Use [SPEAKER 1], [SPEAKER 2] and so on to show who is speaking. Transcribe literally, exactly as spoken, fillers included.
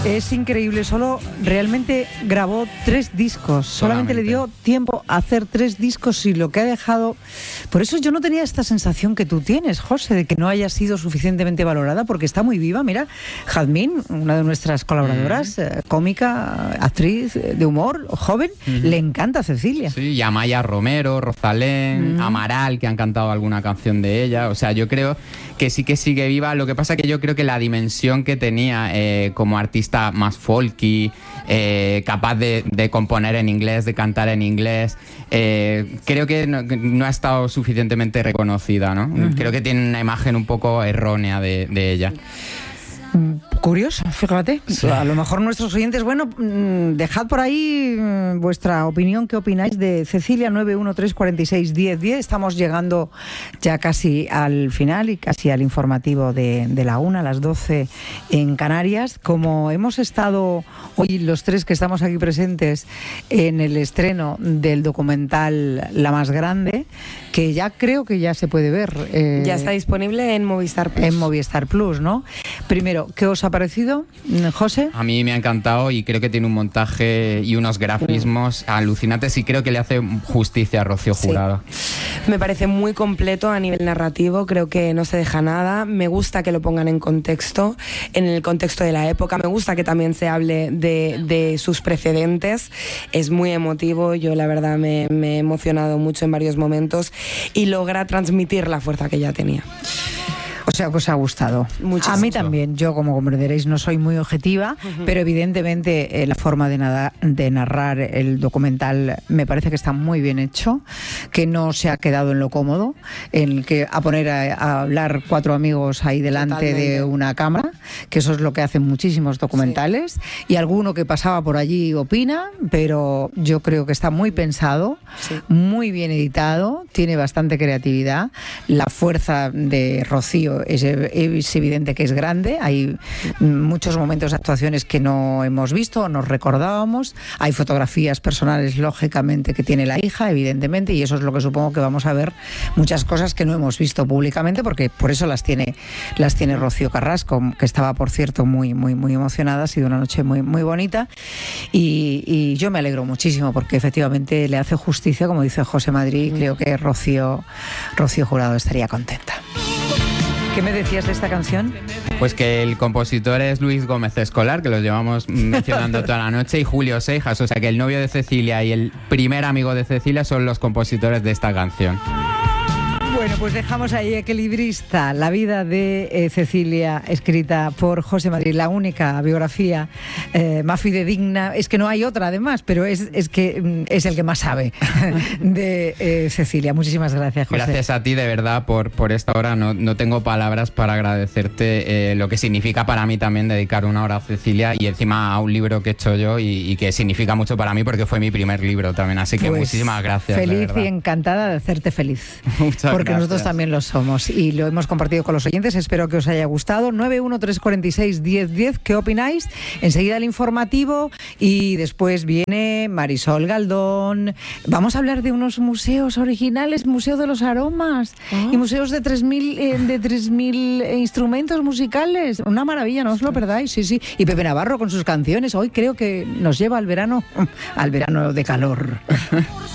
[SPEAKER 1] Es increíble, solo realmente grabó tres discos, solamente, solamente le dio tiempo a hacer tres discos y lo que ha dejado... Por eso yo no tenía esta sensación que tú tienes, José, de que no haya sido suficientemente valorada, porque está muy viva. Mira, Jazmín, una de nuestras colaboradoras, uh-huh. eh, cómica, actriz de humor, joven, uh-huh. le encanta a Cecilia.
[SPEAKER 2] Sí, y Amaya Romero, Rosalén, uh-huh. Amaral, que han cantado alguna canción de ella. O sea, yo creo que sí que sigue viva. Lo que pasa que yo creo que la dimensión que tenía eh, como artista más folky, eh, capaz de, de componer en inglés, de cantar en inglés, eh, creo que no, no ha estado suficientemente reconocida, ¿no? Uh-huh. Creo que tiene una imagen un poco errónea de, de ella.
[SPEAKER 1] Curioso, fíjate. Sí. A lo mejor nuestros oyentes, bueno, dejad por ahí vuestra opinión, qué opináis de Cecilia. Nueve uno tres cuatro seis diez diez. Estamos llegando ya casi al final y casi al informativo de, de la una, a las doce en Canarias. Como hemos estado hoy los tres que estamos aquí presentes en el estreno del documental La Más Grande, que ya creo que ya se puede ver.
[SPEAKER 3] Eh, ya está disponible en Movistar Plus.
[SPEAKER 1] En Movistar Plus, ¿no? Primero, ¿qué os ha parecido, José?
[SPEAKER 2] A mí me ha encantado y creo que tiene un montaje y unos grafismos sí. alucinantes y creo que le hace justicia a Rocío Jurado.
[SPEAKER 3] Sí. Me parece muy completo a nivel narrativo, creo que no se deja nada. Me gusta que lo pongan en contexto, en el contexto de la época. Me gusta que también se hable de, de sus precedentes. Es muy emotivo, yo la verdad me, me he emocionado mucho en varios momentos y logra transmitir la fuerza que ya tenía.
[SPEAKER 1] O sea, que os ha gustado.
[SPEAKER 3] Muchísimo.
[SPEAKER 1] A mí también. Yo, como comprenderéis, no soy muy objetiva, uh-huh. pero evidentemente eh, la forma de, nada, de narrar el documental me parece que está muy bien hecho, que no se ha quedado en lo cómodo, en el que a poner a, a hablar cuatro amigos ahí delante Totalmente. De una cámara, que eso es lo que hacen muchísimos documentales, sí. y alguno que pasaba por allí opina, pero yo creo que está muy pensado, sí. muy bien editado, tiene bastante creatividad, la fuerza de Rocío Es, es evidente que es grande, hay muchos momentos de actuaciones que no hemos visto, nos recordábamos, hay fotografías personales, lógicamente, que tiene la hija, evidentemente, y eso es lo que supongo que vamos a ver, muchas cosas que no hemos visto públicamente, porque por eso las tiene, las tiene Rocío Carrasco, que estaba, por cierto, muy, muy, muy emocionada, ha sido una noche muy, muy bonita, y, y yo me alegro muchísimo, porque efectivamente le hace justicia, como dice José Madrid, y creo que Rocío, Rocío Jurado estaría contenta. ¿Qué me decías de esta canción?
[SPEAKER 2] Pues que el compositor es Luis Gómez Escolar, que los llevamos mencionando toda la noche, y Julio Seijas, o sea que el novio de Cecilia y el primer amigo de Cecilia son los compositores de esta canción.
[SPEAKER 1] Bueno, pues dejamos ahí Equilibrista, la vida de eh, Cecilia, escrita por José Madrid, la única biografía eh, más fidedigna, es que no hay otra además, pero es, es que es el que más sabe de eh, Cecilia. Muchísimas gracias, José.
[SPEAKER 2] Gracias a ti, de verdad, por, por esta hora. No, no tengo palabras para agradecerte eh, lo que significa para mí también dedicar una hora a Cecilia y encima a un libro que he hecho yo y, y que significa mucho para mí porque fue mi primer libro también, así que pues muchísimas gracias.
[SPEAKER 1] Feliz y encantada de hacerte feliz.
[SPEAKER 2] Muchas
[SPEAKER 1] porque
[SPEAKER 2] gracias.
[SPEAKER 1] Nosotros también lo somos y lo hemos compartido con los oyentes. Espero que os haya gustado. nueve uno tres cuatro seis diez diez. ¿Qué opináis? Enseguida el informativo y después viene Marisol Galdón. Vamos a hablar de unos museos originales, Museo de los Aromas oh. y museos de tres mil eh, de tres mil instrumentos musicales. Una maravilla, no os lo perdáis. Sí, sí. Y Pepe Navarro con sus canciones. Hoy creo que nos lleva al verano, al verano de calor.